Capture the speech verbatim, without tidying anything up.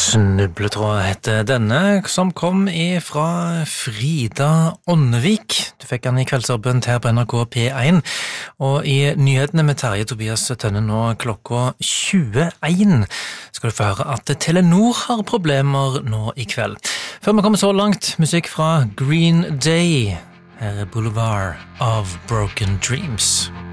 Snubletråd heter denne, som kom ifra Frida Ånnevik. Du fikk den i kveldsarbeid her på N R K P én, og i nyhetene med Terje Tobias Tønne nå klokka tjueen skal du få høre at Telenor har problemer nå i kveld. Før vi kommer så langt, musikk fra Green Day. Her er Boulevard of Broken Dreams.